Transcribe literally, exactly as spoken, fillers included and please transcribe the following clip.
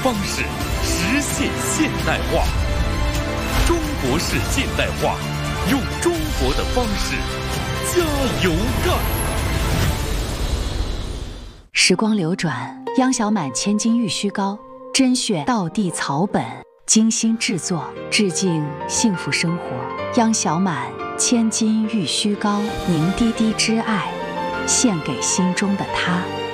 方式实现现代化。中国式现代化，用中国的方式加油干。 时光流转，央小满千金玉虚膏，甄选道地草本，精心制作，致敬幸福生活。央小满千金玉虚膏，凝滴滴之爱，献给心中的他。